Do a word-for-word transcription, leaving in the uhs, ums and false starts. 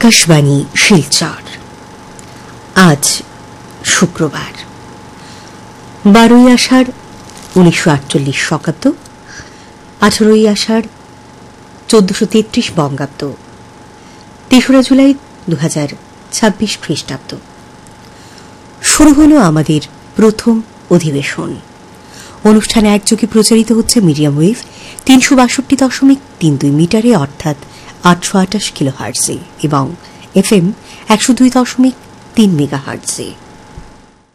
আকাশবাণী শিলচর। আজ শুক্রবার বারোই আষাঢ় উনিশশো আটচল্লিশ শকাব্দ, আঠারোই আষাঢ় চোদ্দশো তেত্রিশ বঙ্গাব্দ, তেসরা জুলাই দু হাজার ছাব্বিশ খ্রিস্টাব্দ। শুরু হল আমাদের প্রথম অধিবেশন। অনুষ্ঠানে একযোগে প্রচারিত হচ্ছে মিডিয়াম ওয়েভ তিনশো বাষট্টি দশমিক তিন দুই মিটারে, অর্থাৎ আটশো আঠাশ কিলো হার্টজে, এবং এফ এম একশো দুই দশমিক তিন মেগা হার্টজে।